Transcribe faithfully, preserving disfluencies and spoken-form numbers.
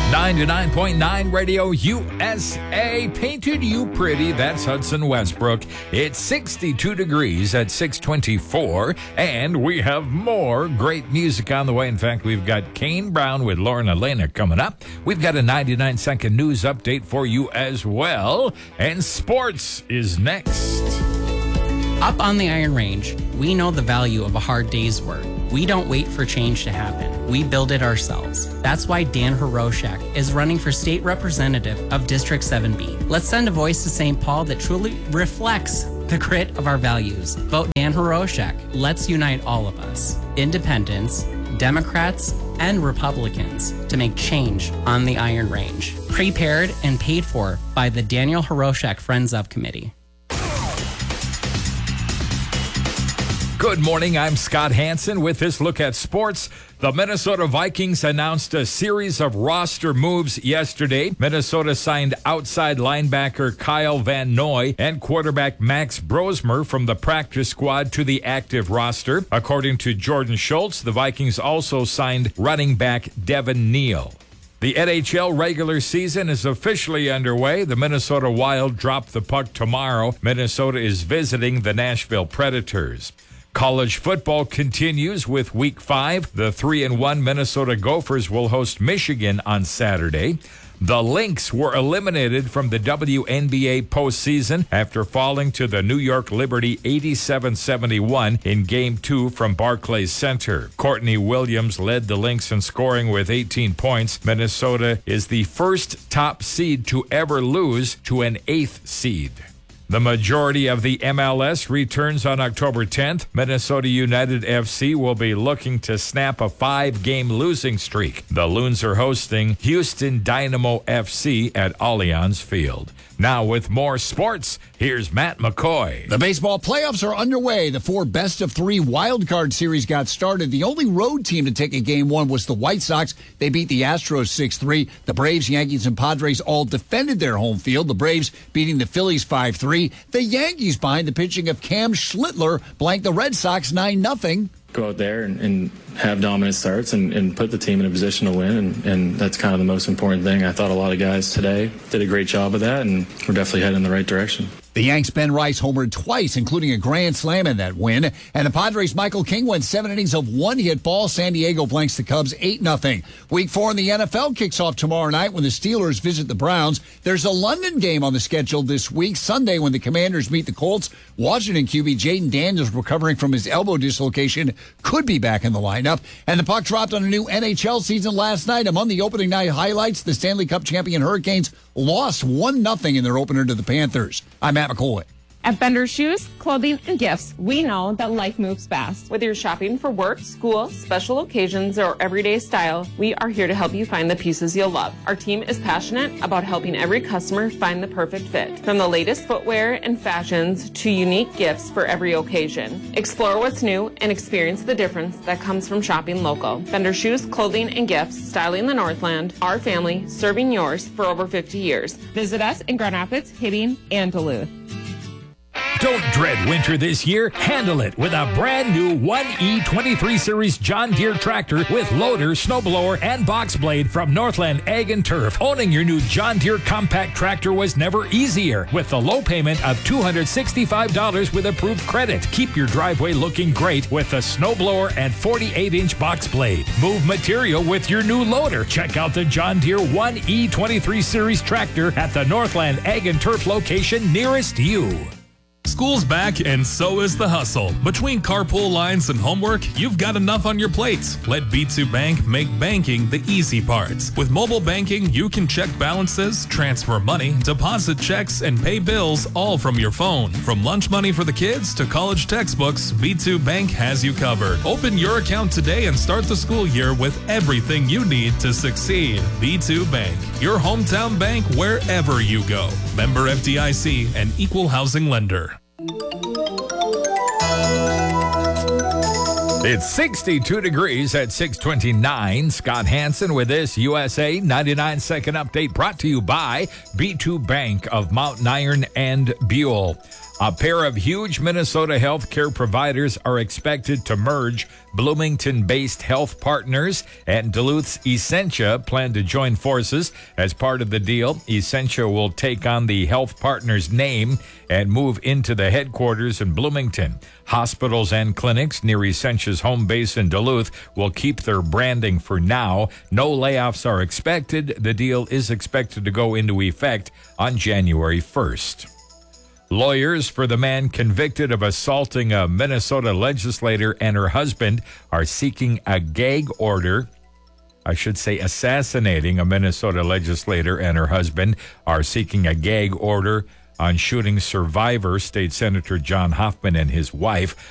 ninety-nine point nine Radio U S A. Painted you pretty. That's Hudson Westbrook. It's sixty-two degrees at six twenty-four, and we have more great music on the way. In fact, we've got Kane Brown with Lauren Elena coming up. We've got a ninety-nine second news update for you as well, and sports is next. Up on the Iron Range, we know the value of a hard day's work. We don't wait for change to happen. We build it ourselves. That's why Dan Hiroshak is running for state representative of District seven B. Let's send a voice to Saint Paul that truly reflects the grit of our values. Vote Dan Hiroshak. Let's unite all of us, independents, Democrats, and Republicans, to make change on the Iron Range. Prepared and paid for by the Daniel Hiroshak Friends of Committee. Good morning, I'm Scott Hansen with this look at sports. The Minnesota Vikings announced a series of roster moves yesterday. Minnesota signed outside linebacker Kyle Van Noy and quarterback Max Brosmer from the practice squad to the active roster. According to Jordan Schultz, the Vikings also signed running back Devin Neal. The N H L regular season is officially underway. The Minnesota Wild drop the puck tomorrow. Minnesota is visiting the Nashville Predators. College football continues with week five. The three and one Minnesota Gophers will host Michigan on Saturday. The Lynx were eliminated from the W N B A postseason after falling to the New York Liberty eighty-seven seventy-one in Game two from Barclays Center. Courtney Williams led the Lynx in scoring with eighteen points. Minnesota is the first top seed to ever lose to an eighth seed. The majority of the M L S returns on October tenth. Minnesota United F C will be looking to snap a five-game losing streak. The Loons are hosting Houston Dynamo F C at Allianz Field. Now with more sports, here's Matt McCoy. The baseball playoffs are underway. The four best-of-three wild card series got started. The only road team to take a game one was the White Sox. They beat the Astros six three. The Braves, Yankees, and Padres all defended their home field. The Braves beating the Phillies five three. The Yankees, behind the pitching of Cam Schlittler, blanked the Red Sox nine nothing. Go out there and, and have dominant starts and, and put the team in a position to win, and, and that's kind of the most important thing. I thought a lot of guys today did a great job of that, and we're definitely heading in the right direction. The Yanks' Ben Rice homered twice, including a grand slam in that win. And the Padres' Michael King went seven innings of one-hit ball. San Diego blanks the Cubs eight nothing. Week four in the N F L kicks off tomorrow night when the Steelers visit the Browns. There's a London game on the schedule this week, Sunday, when the Commanders meet the Colts. Washington Q B Jaden Daniels, recovering from his elbow dislocation, could be back in the lineup. And the puck dropped on a new N H L season last night. Among the opening night highlights, the Stanley Cup champion Hurricanes lost one nothing in their opener to the Panthers. I'm Matt McCoy. At Bender Shoes, Clothing, and Gifts, we know that life moves fast. Whether you're shopping for work, school, special occasions, or everyday style, we are here to help you find the pieces you'll love. Our team is passionate about helping every customer find the perfect fit. From the latest footwear and fashions to unique gifts for every occasion. Explore what's new and experience the difference that comes from shopping local. Bender Shoes, Clothing, and Gifts, styling the Northland, our family, serving yours for over fifty years. Visit us in Grand Rapids, Hibbing, and Duluth. Don't dread winter this year. Handle it with a brand new one E twenty-three Series John Deere tractor with loader, snowblower, and box blade from Northland Ag and Turf. Owning your new John Deere compact tractor was never easier with the low payment of two hundred sixty-five dollars with approved credit. Keep your driveway looking great with a snowblower and forty-eight inch box blade. Move material with your new loader. Check out the John Deere one E twenty-three Series tractor at the Northland Ag and Turf location nearest you. School's back, and so is the hustle. Between carpool lines and homework, you've got enough on your plates. Let B two Bank make banking the easy parts. With mobile banking, you can check balances, transfer money, deposit checks, and pay bills all from your phone. From lunch money for the kids to college textbooks, B two Bank has you covered. Open your account today and start the school year with everything you need to succeed. B two Bank, your hometown bank wherever you go. Member F D I C and equal housing lender. It's sixty-two degrees at six twenty-nine. Scott Hansen with this U S A ninety-nine second update brought to you by B two Bank of Mountain Iron and Buell. A pair of huge Minnesota healthcare providers are expected to merge. Bloomington-based Health Partners and Duluth's Essentia plan to join forces. As part of the deal, Essentia will take on the Health Partners name and move into the headquarters in Bloomington. Hospitals and clinics near Essentia's home base in Duluth will keep their branding for now. No layoffs are expected. The deal is expected to go into effect on January first. Lawyers for the man convicted of assaulting a Minnesota legislator and her husband are seeking a gag order. I should say assassinating a Minnesota legislator and her husband are seeking a gag order on shooting survivor, State Senator John Hoffman, and his wife.